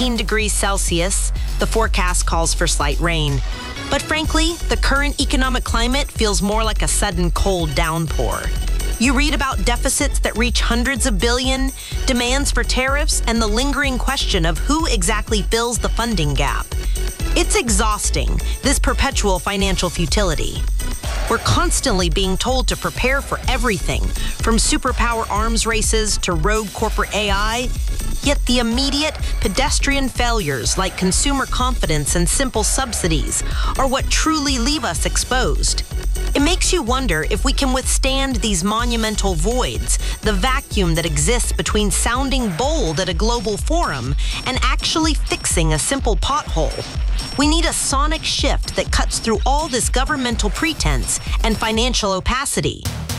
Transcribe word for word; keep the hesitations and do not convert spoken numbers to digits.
eighteen degrees Celsius. The forecast calls for slight rain. But frankly, the current economic climate feels more like a sudden cold downpour. You read about deficits that reach hundreds of billion, demands for tariffs, and the lingering question of who exactly fills the funding gap. It's exhausting, this perpetual financial futility. We're constantly being told to prepare for everything, from superpower arms races to rogue corporate A I. Yet the immediate pedestrian failures like consumer confidence and simple subsidies are what truly leave us exposed. It makes you wonder if we can withstand these monumental voids, the vacuum that exists between sounding bold at a global forum and actually fixing a simple pothole. We need a sonic shift that cuts through all this governmental pretense and financial opacity.